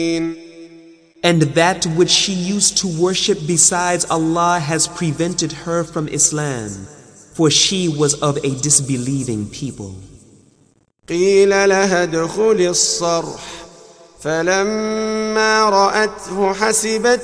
And that which she used to worship besides Allah has prevented her from Islam, for she was of a disbelieving people. قيل لها ادخلي الصرح فلما رأته حسبت